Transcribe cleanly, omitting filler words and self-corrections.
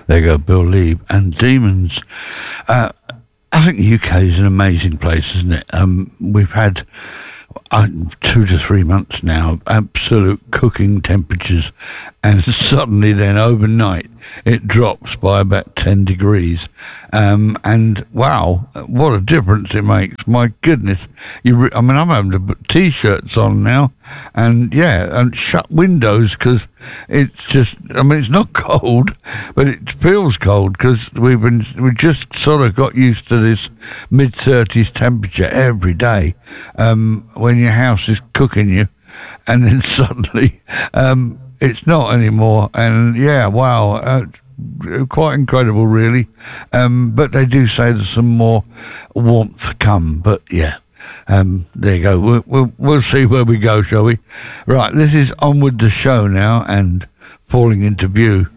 There you go, Bill Leeb and Demons. I think the UK is an amazing place, isn't it? We've had 2 to 3 months now, absolute cooking temperatures, and suddenly then overnight it drops by about 10 degrees. And wow, what a difference it makes. My goodness. I'm having to put T-shirts on now and shut windows because it's just, it's not cold, but it feels cold because we just sort of got used to this mid-30s temperature every day when your house is cooking you, and then suddenly it's not anymore. And quite incredible, really. But they do say there's some more warmth to come. But there you go. We'll see where we go, shall we? Right, this is Onward the Show now, and Falling Into View.